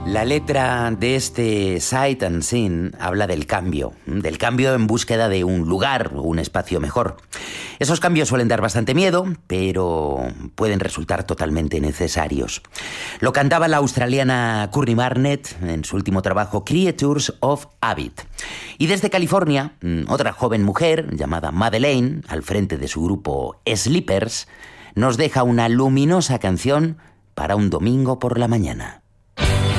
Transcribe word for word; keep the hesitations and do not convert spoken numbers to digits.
La letra de este Sight Unseen habla del cambio, del cambio en búsqueda de un lugar o un espacio mejor. Esos cambios suelen dar bastante miedo, pero pueden resultar totalmente necesarios. Lo cantaba la australiana Courtney Barnett en su último trabajo Creatures of Habit. Y desde California, otra joven mujer llamada Madeleine, al frente de su grupo Sleepers, nos deja una luminosa canción para un domingo por la mañana.